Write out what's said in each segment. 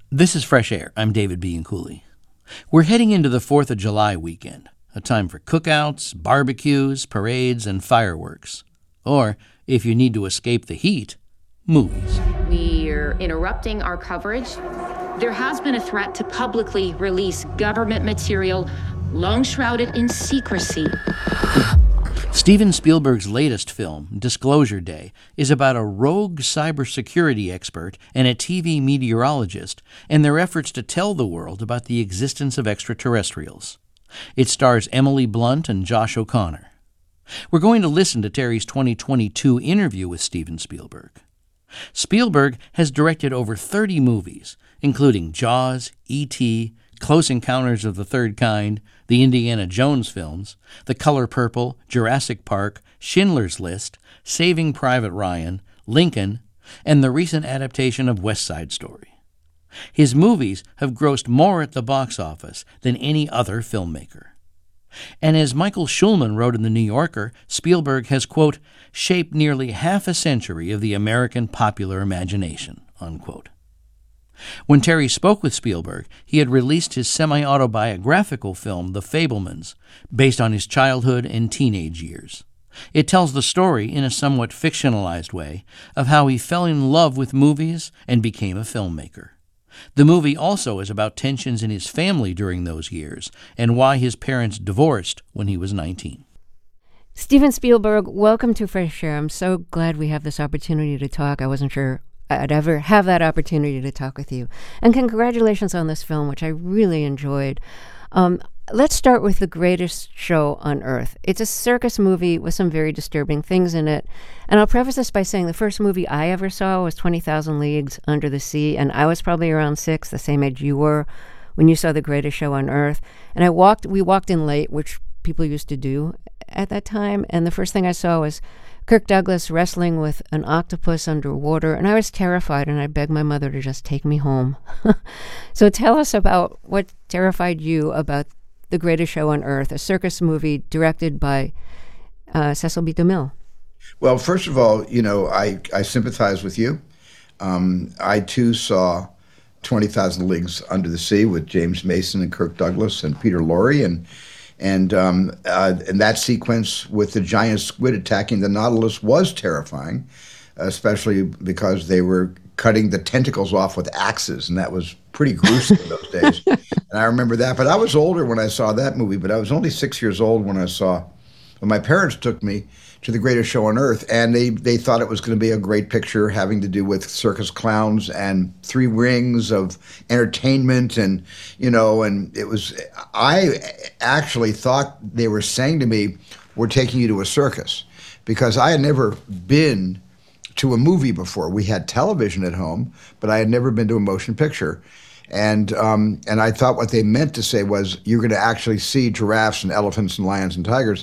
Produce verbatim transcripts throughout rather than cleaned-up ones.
This is Fresh Air. I'm David Bianculli. We're heading into the fourth of July weekend, a time for cookouts, barbecues, parades, and fireworks. Or, if you need to escape the heat, movies. We're interrupting our coverage. There has been a threat to publicly release government material long shrouded in secrecy. Steven Spielberg's latest film, Disclosure Day, is about a rogue cybersecurity expert and a T V meteorologist and their efforts to tell the world about the existence of extraterrestrials. It stars Emily Blunt and Josh O'Connor. We're going to listen to Terry's twenty twenty-two interview with Steven Spielberg. Spielberg has directed over thirty movies, including Jaws, E T, Close Encounters of the Third Kind, the Indiana Jones films, The Color Purple, Jurassic Park, Schindler's List, Saving Private Ryan, Lincoln, and the recent adaptation of West Side Story. His movies have grossed more at the box office than any other filmmaker. And as Michael Schulman wrote in The New Yorker, Spielberg has, quote, shaped nearly half a century of the American popular imagination, unquote. When Terry spoke with Spielberg, he had released his semi-autobiographical film, The Fabelmans, based on his childhood and teenage years. It tells the story, in a somewhat fictionalized way, of how he fell in love with movies and became a filmmaker. The movie also is about tensions in his family during those years and why his parents divorced when he was nineteen. Steven Spielberg, welcome to Fresh Air. I'm so glad we have this opportunity to talk. I wasn't sure I'd ever have that opportunity to talk with you. And congratulations on this film, which I really enjoyed. Um, let's start with The Greatest Show on Earth. It's a circus movie with some very disturbing things in it. And I'll preface this by saying the first movie I ever saw was twenty thousand Leagues Under the Sea, and I was probably around six, the same age you were, when you saw The Greatest Show on Earth. And I walked, we walked in late, which people used to do at that time, and the first thing I saw was Kirk Douglas wrestling with an octopus underwater, and I was terrified, and I begged my mother to just take me home. So tell us about what terrified you about The Greatest Show on Earth, a circus movie directed by uh, Cecil B. DeMille. Well, first of all, you know, I, I sympathize with you. Um, I, too, saw twenty thousand Leagues Under the Sea with James Mason and Kirk Douglas and Peter Lorre, and And um, uh, and that sequence with the giant squid attacking the Nautilus was terrifying, especially because they were cutting the tentacles off with axes, and that was pretty gruesome in those days. And I remember that. But I was older when I saw that movie, but I was only six years old when I saw, when my parents took me to The Greatest Show on Earth, and they, they thought it was going to be a great picture having to do with circus clowns and three rings of entertainment, and, you know, and it was, I actually thought they were saying to me, we're taking you to a circus, because I had never been to a movie before. We had television at home, but I had never been to a motion picture. And um, and I thought what they meant to say was, you're going to actually see giraffes and elephants and lions and tigers.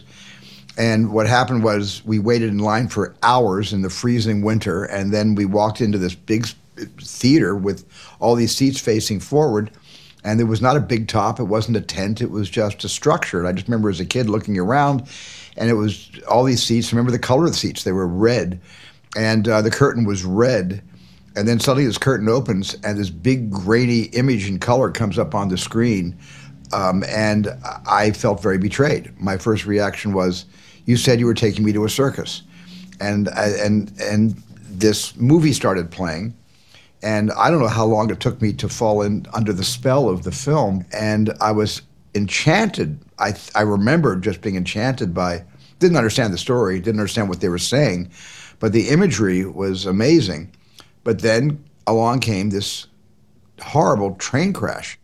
And what happened was we waited in line for hours in the freezing winter, and then we walked into this big theater with all these seats facing forward, and there was not a big top. It wasn't a tent. It was just a structure. And I just remember as a kid looking around, and it was all these seats. Remember the color of the seats. They were red, and uh, the curtain was red. And then suddenly this curtain opens, and this big grainy image in color comes up on the screen, um, and I felt very betrayed. My first reaction was, you said you were taking me to a circus. And, and, and this movie started playing, and I don't know how long it took me to fall in under the spell of the film, and I was enchanted. I, I remember just being enchanted by, didn't understand the story, didn't understand what they were saying, but the imagery was amazing. But then along came this horrible train crash.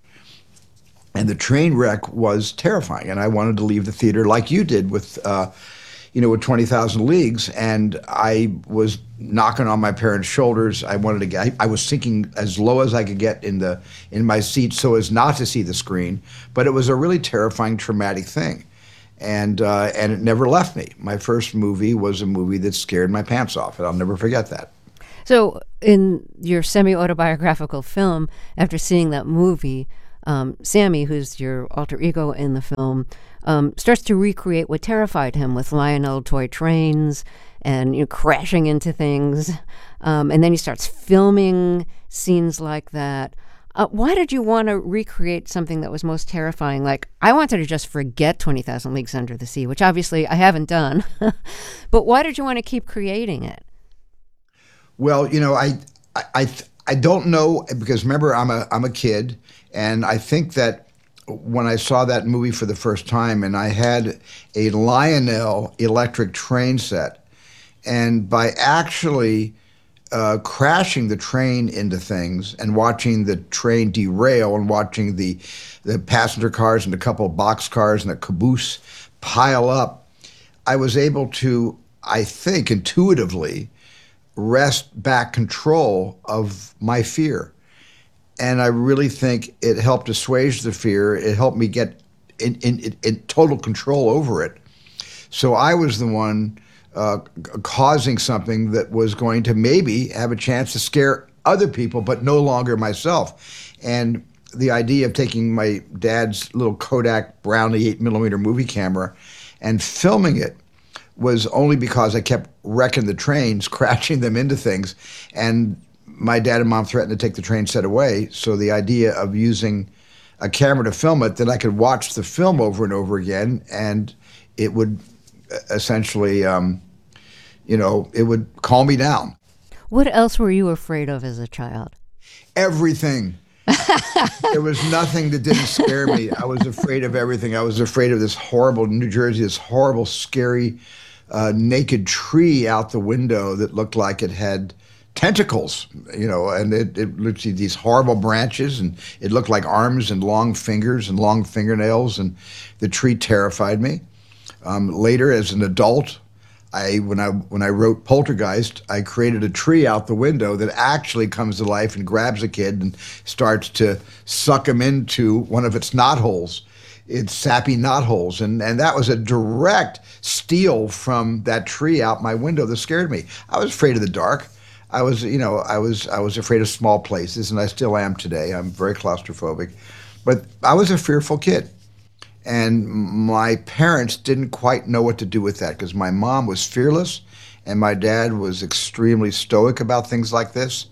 And the train wreck was terrifying, and I wanted to leave the theater like you did with, uh, you know, with twenty thousand Leagues, and I was knocking on my parents' shoulders. I wanted to get, I, I was sinking as low as I could get in the in my seat so as not to see the screen, but it was a really terrifying, traumatic thing, and uh, and it never left me. My first movie was a movie that scared my pants off, and I'll never forget that. So in your semi-autobiographical film, after seeing that movie, Um, Sammy, who's your alter ego in the film, um, starts to recreate what terrified him with Lionel toy trains and, you know, crashing into things. Um, and then he starts filming scenes like that. Uh, why did you want to recreate something that was most terrifying? Like, I wanted to just forget twenty thousand Leagues Under the Sea, which obviously I haven't done. But why did you want to keep creating it? Well, you know, I, I, I, I don't know, because remember, I'm a, I'm a kid, and I think that when I saw that movie for the first time, and I had a Lionel electric train set, and by actually uh, crashing the train into things and watching the train derail and watching the the passenger cars and a couple of box cars and a caboose pile up, I was able to, I think, intuitively wrest back control of my fear. And I really think it helped assuage the fear. It helped me get in, in, in total control over it. So I was the one uh, causing something that was going to maybe have a chance to scare other people, but no longer myself. And the idea of taking my dad's little Kodak Brownie eight millimeter movie camera and filming it was only because I kept wrecking the trains, crashing them into things, and my dad and mom threatened to take the train set away. So the idea of using a camera to film it, then I could watch the film over and over again, and it would essentially, um, you know, it would calm me down. What else were you afraid of as a child? Everything. There was nothing that didn't scare me. I was afraid of everything. I was afraid of this horrible New Jersey, this horrible, scary, uh, naked tree out the window that looked like it had tentacles, you know, and it, it looked at these horrible branches, and it looked like arms and long fingers and long fingernails, and the tree terrified me. Um, later, as an adult, I when I when I wrote Poltergeist, I created a tree out the window that actually comes to life and grabs a kid and starts to suck him into one of its knotholes, its sappy knotholes, and and that was a direct steal from that tree out my window that scared me. I was afraid of the dark. I was, you know, I was I was afraid of small places, and I still am today. I'm very claustrophobic, but I was a fearful kid. And my parents didn't quite know what to do with that, because my mom was fearless and my dad was extremely stoic about things like this.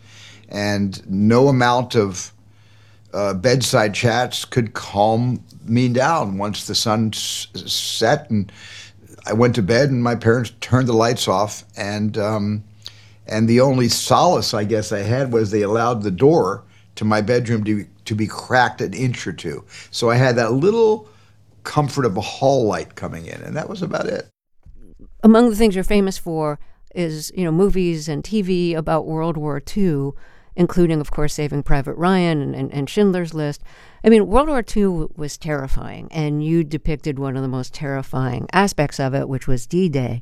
And no amount of uh, bedside chats could calm me down. Once the sun s- set and I went to bed, and my parents turned the lights off, and um, and the only solace I guess I had was they allowed the door to my bedroom to, to be cracked an inch or two. So I had that little comfort of a hall light coming in, and that was about it. Among the things you're famous for is, you know, movies and T V about World War Two, including, of course, Saving Private Ryan and, and, and Schindler's List. I mean, World War Two was terrifying, and you depicted one of the most terrifying aspects of it, which was D-Day,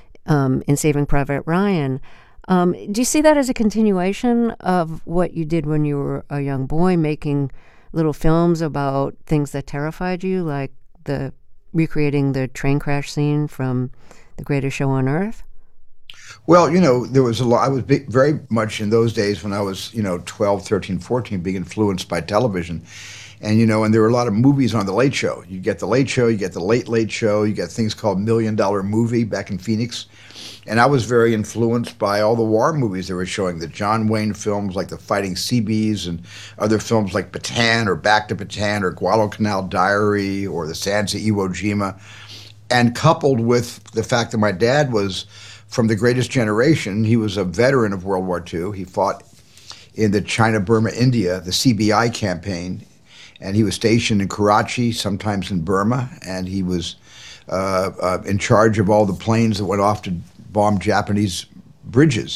um, in Saving Private Ryan. Um, do you see that as a continuation of what you did when you were a young boy, making little films about things that terrified you, like the recreating the train crash scene from The Greatest Show on Earth? Well, you know, there was a lot. I was big, very much in those days when I was, you know, twelve, thirteen, fourteen, being influenced by television. And, you know, and there were a lot of movies on The Late Show. You get The Late Show, you get The Late Late Show, you get things called Million Dollar Movie back in Phoenix. And I was very influenced by all the war movies they were showing, the John Wayne films like The Fighting Seabees, and other films like Bataan or Back to Bataan or Guadalcanal Diary or The Sands of Iwo Jima. And coupled with the fact that my dad was from the greatest generation, he was a veteran of World War Two. He fought in the China, Burma, India, the C B I campaign. And he was stationed in Karachi, sometimes in Burma, and he was uh, uh, in charge of all the planes that went off to bomb Japanese bridges.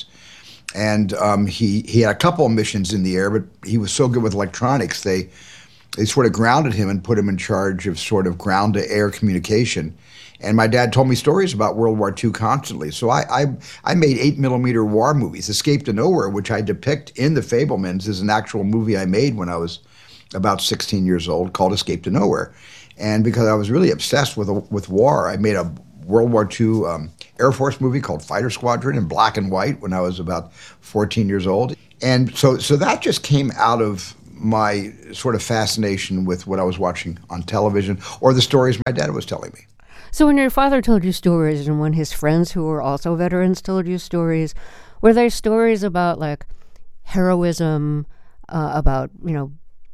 And um, he, he had a couple of missions in the air, but he was so good with electronics, they they sort of grounded him and put him in charge of sort of ground-to-air communication. And my dad told me stories about World War Two constantly. So I I, I made eight millimeter war movies. Escape to Nowhere, which I depict in The Fabelmans, is an actual movie I made when I was about sixteen years old, called Escape to Nowhere. And because I was really obsessed with with war, I made a World War Two um, Air Force movie called Fighter Squadron in black and white when I was about fourteen years old. And so so that just came out of my sort of fascination with what I was watching on television or the stories my dad was telling me. So when your father told you stories, and when his friends who were also veterans told you stories, were there stories about like heroism, uh, about, you know,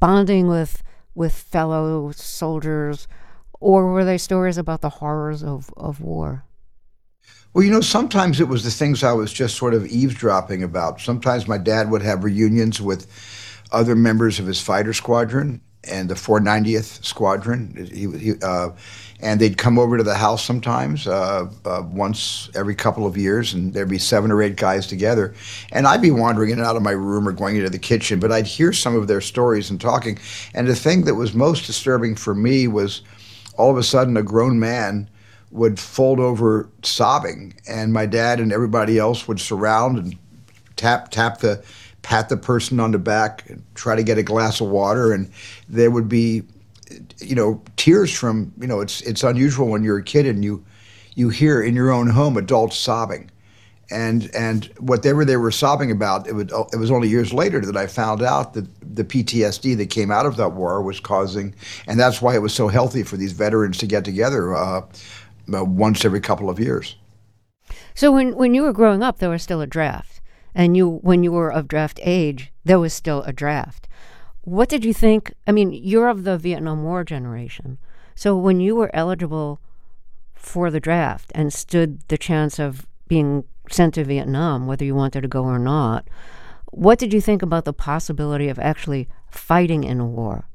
bonding with with fellow soldiers, or were they stories about the horrors of, of war? Well, you know, sometimes it was the things I was just sort of eavesdropping about. Sometimes my dad would have reunions with other members of his fighter squadron and the four ninetieth Squadron. He, he, uh, and they'd come over to the house sometimes, uh, uh, once every couple of years, and there'd be seven or eight guys together. And I'd be wandering in and out of my room or going into the kitchen, but I'd hear some of their stories and talking. And the thing that was most disturbing for me was all of a sudden a grown man would fold over sobbing, and my dad and everybody else would surround and tap tap the pat the person on the back and try to get a glass of water, and there would be, you know, tears from, you know, it's it's unusual when you're a kid and you you hear in your own home adults sobbing, and and whatever they were sobbing about, it would it was only years later that I found out that the P T S D that came out of that war was causing, and that's why it was so healthy for these veterans to get together uh, uh, once every couple of years. So when, when you were growing up, there was still a draft. And you, when you were of draft age, there was still a draft. What did you think? I mean, you're of the Vietnam War generation. So when you were eligible for the draft and stood the chance of being sent to Vietnam, whether you wanted to go or not, what did you think about the possibility of actually fighting in a war?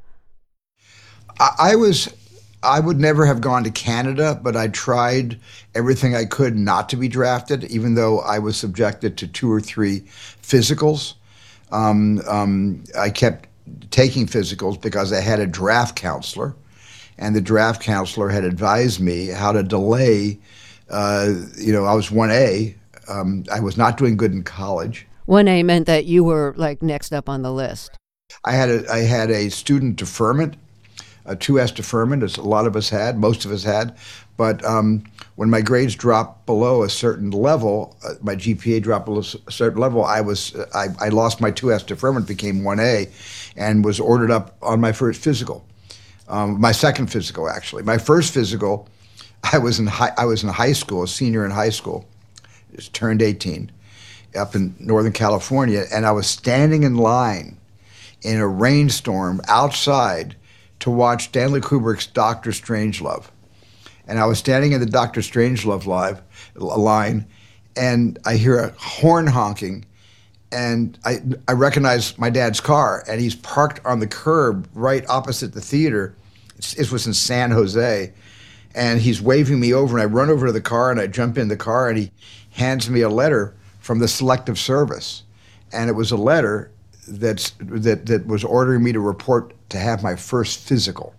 I, I was, I would never have gone to Canada, but I tried everything I could not to be drafted, even though I was subjected to two or three physicals. Um, um, I kept taking physicals because I had a draft counselor, and the draft counselor had advised me how to delay. Uh, you know, I was one A. Um, I was not doing good in college. one A meant that you were like next up on the list. I had a, I had a student deferment, a two S deferment, as a lot of us had, most of us had. But um, when my grades dropped below a certain level, uh, my G P A dropped below a certain level, I was I, I lost my two S deferment, became one A, and was ordered up on my first physical, um, my second physical actually. My first physical, I was in high, I was in high school, a senior in high school, just turned eighteen, up in Northern California, and I was standing in line in a rainstorm outside to watch Stanley Kubrick's Doctor Strangelove. And I was standing in the Doctor Strangelove live, line, and I hear a horn honking, and I, I recognize my dad's car, and he's parked on the curb right opposite the theater. It's, it was in San Jose, and he's waving me over, and I run over to the car, and I jump in the car, and he hands me a letter from the Selective Service. And it was a letter that's, that, that was ordering me to report to have my first physical.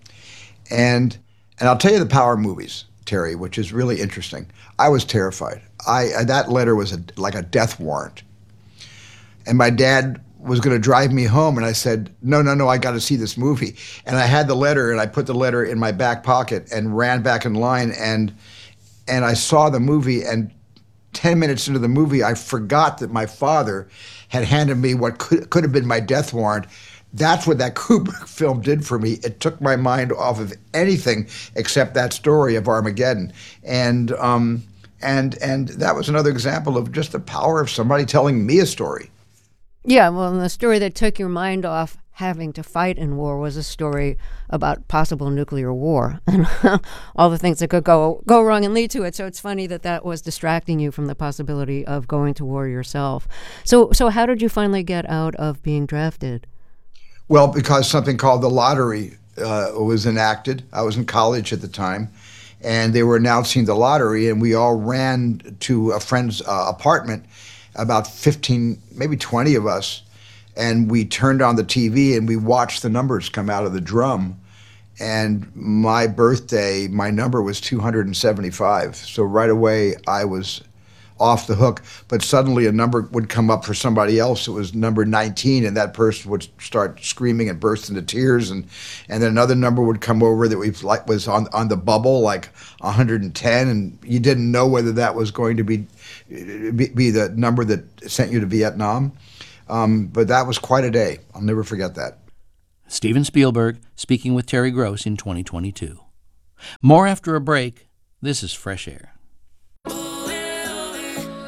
And and I'll tell you the power of movies, Terry, which is really interesting. I was terrified. I that letter was a, like a death warrant. And my dad was going to drive me home, and I said, no, no, no, I got to see this movie. And I had the letter, and I put the letter in my back pocket and ran back in line, and and I saw the movie, and ten minutes into the movie, I forgot that my father had handed me what could, could have been my death warrant. That's what that Kubrick film did for me. It took my mind off of anything except that story of Armageddon. And um, and and that was another example of just the power of somebody telling me a story. Yeah, well, and the story that took your mind off having to fight in war was a story about possible nuclear war and all the things that could go go wrong and lead to it. So it's funny that that was distracting you from the possibility of going to war yourself. So so how did you finally get out of being drafted? Well, because something called the lottery uh, was enacted. I was in college at the time, and they were announcing the lottery, and we all ran to a friend's uh, apartment, about fifteen, maybe twenty of us, and we turned on the T V and we watched the numbers come out of the drum. And my birthday, my number was two hundred seventy-five. So right away, I was off the hook, but suddenly a number would come up for somebody else. It was number nineteen, and that person would start screaming and burst into tears, and and then another number would come over that we like was on on the bubble, like one hundred ten, and you didn't know whether that was going to be be, be the number that sent you to Vietnam. Um, but that was quite a day. I'll never forget that. Steven Spielberg speaking with Terry Gross in twenty twenty-two. More after a break. This is Fresh Air.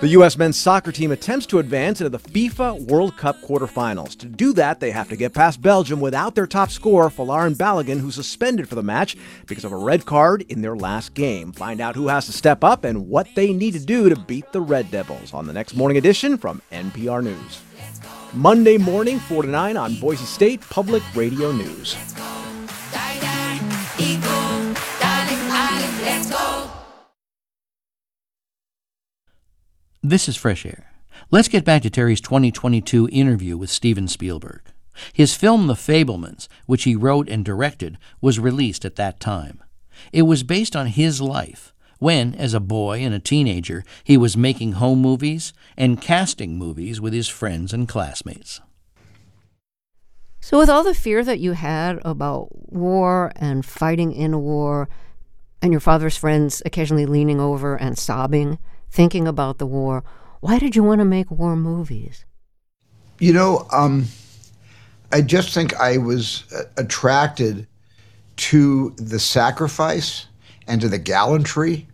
The U S men's soccer team attempts to advance into the FIFA World Cup quarterfinals. To do that, they have to get past Belgium without their top scorer, Folarin Balogun, who's suspended for the match because of a red card in their last game. Find out who has to step up and what they need to do to beat the Red Devils on the next morning edition from N P R News. Monday morning, four to nine on Boise State Public Radio News. This is Fresh Air. Let's get back to Terry's twenty twenty-two interview with Steven Spielberg. His film The Fabelmans, which he wrote and directed, was released at that time. It was based on his life, when, as a boy and a teenager, he was making home movies and casting movies with his friends and classmates. So with all the fear that you had about war and fighting in a war, and your father's friends occasionally leaning over and sobbing, thinking about the war, why did you want to make war movies? You know, um, I just think I was uh, attracted to the sacrifice and to the gallantry.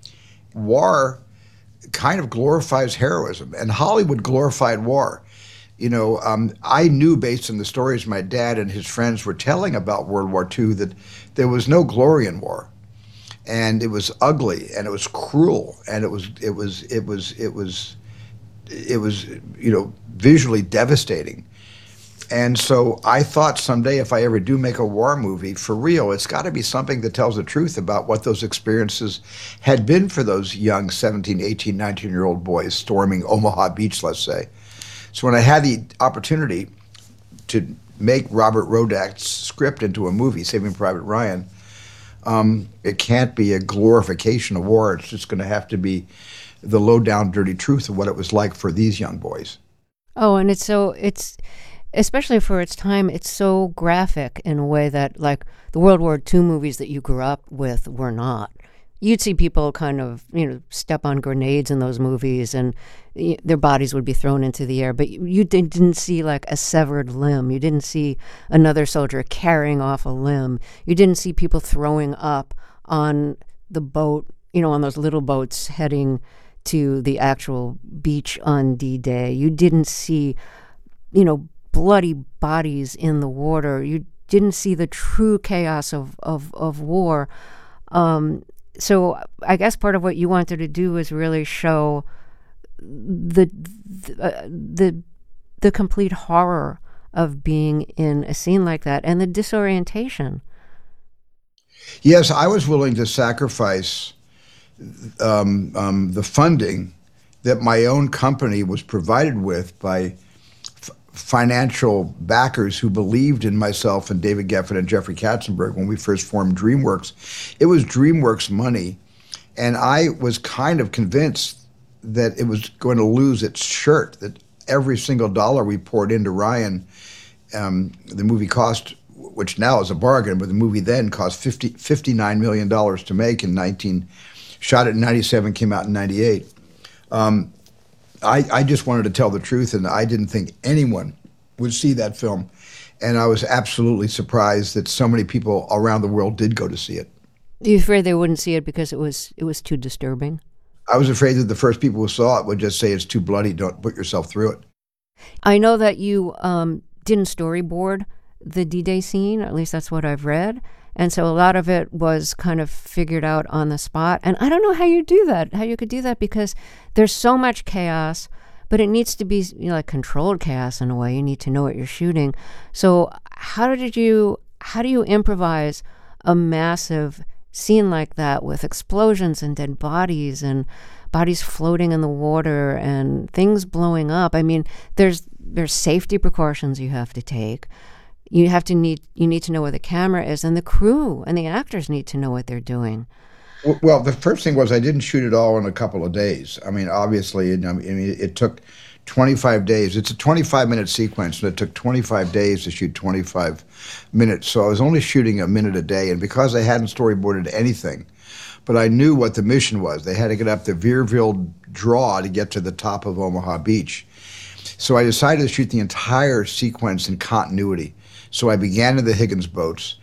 War kind of glorifies heroism, and Hollywood glorified war. You know, um, I knew based on the stories my dad and his friends were telling about World War Two that there was no glory in war. And it was ugly, and it was cruel, and it was it was it was it was it was you know visually devastating. And so I thought someday if I ever do make a war movie for real, it's got to be something that tells the truth about what those experiences had been for those young seventeen, eighteen, nineteen year old boys storming Omaha Beach, let's say. So when I had the opportunity to make Robert Rodak's script into a movie, Saving Private Ryan, Um, it can't be a glorification of war. It's just going to have to be the low-down, dirty truth of what it was like for these young boys. Oh, and it's so, it's, especially for its time, it's so graphic in a way that, like, the World War Two movies that you grew up with were not. You'd see people kind of, you know, step on grenades in those movies, and y- their bodies would be thrown into the air. But you, you did, didn't see, like, a severed limb. You didn't see another soldier carrying off a limb. You didn't see people throwing up on the boat, you know, on those little boats heading to the actual beach on D-Day. You didn't see, you know, bloody bodies in the water. You didn't see the true chaos of, of, of war. Um, So I guess part of what you wanted to do is really show the the, uh, the the complete horror of being in a scene like that and the disorientation. Yes, I was willing to sacrifice um, um, the funding that my own company was provided with by f- financial backers who believed in myself and David Geffen and Jeffrey Katzenberg when we first formed DreamWorks. It was DreamWorks money, and I was kind of convinced that it was going to lose its shirt, that every single dollar we poured into Ryan, um, the movie cost, which now is a bargain, but the movie then cost fifty, fifty-nine million dollars to make in nineteen, shot it in ninety-seven, came out in ninety-eight. Um, I, I just wanted to tell the truth, and I didn't think anyone would see that film. And I was absolutely surprised that so many people around the world did go to see it. Are you afraid they wouldn't see it because it was it was too disturbing? I was afraid that the first people who saw it would just say it's too bloody, don't put yourself through it. I know that you um, didn't storyboard the D-Day scene, or at least that's what I've read. And so a lot of it was kind of figured out on the spot. And I don't know how you do that, how you could do that, because there's so much chaos, but it needs to be, you know, like controlled chaos in a way. You need to know what you're shooting. So how did you, how do you improvise a massive scene like that with explosions and dead bodies and bodies floating in the water and things blowing up? I mean, there's there's safety precautions you have to take. You have to need you need to know where the camera is, and the crew and the actors need to know what they're doing. Well, the first thing was I didn't shoot it all in a couple of days. I mean, obviously, you know, I mean, it took twenty-five days. It's a twenty-five minute sequence, and it took twenty-five days to shoot twenty-five minutes. So I was only shooting a minute a day, and because I hadn't storyboarded anything, but I knew what the mission was. They had to get up the Vierville draw to get to the top of Omaha Beach. So I decided to shoot the entire sequence in continuity. So I began in the Higgins boats.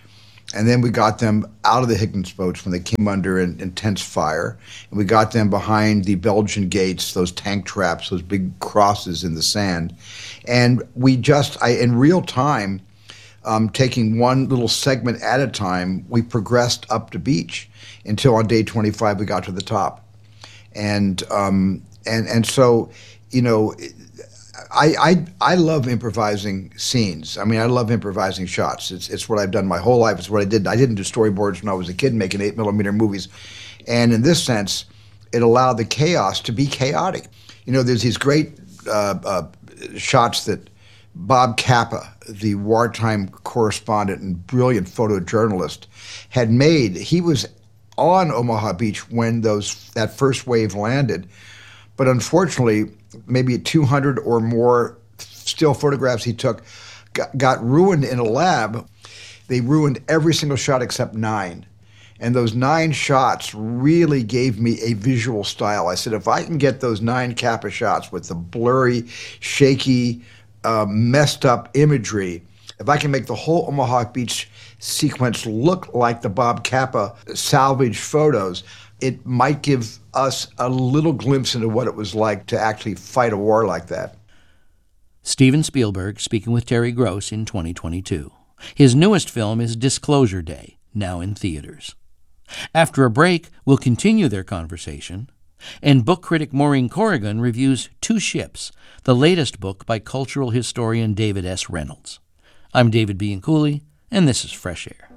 And then we got them out of the Higgins boats when they came under in, intense fire. And we got them behind the Belgian gates, those tank traps, those big crosses in the sand. And we just, I, in real time, um, taking one little segment at a time, we progressed up the beach until on day twenty-five we got to the top. And um, and and so, you know, I, I I love improvising scenes. I mean, I love improvising shots. It's it's what I've done my whole life. It's what I did. I didn't do storyboards when I was a kid making eight millimeter movies, and in this sense, it allowed the chaos to be chaotic. You know, there's these great uh, uh, shots that Bob Capa, the wartime correspondent and brilliant photojournalist, had made. He was on Omaha Beach when those that first wave landed, but unfortunately, maybe two hundred or more still photographs he took got, got ruined in a lab. They ruined every single shot except nine. And those nine shots really gave me a visual style. I said, if I can get those nine Capa shots with the blurry, shaky, uh, messed up imagery, if I can make the whole Omaha Beach sequence look like the Bob Capa salvage photos, it might give us a little glimpse into what it was like to actually fight a war like that. Steven Spielberg speaking with Terry Gross in twenty twenty-two. His newest film is Disclosure Day, now in theaters. After a break, we'll continue their conversation, and book critic Maureen Corrigan reviews Two Ships, the latest book by cultural historian David S. Reynolds. I'm David Bianculli, and this is Fresh Air.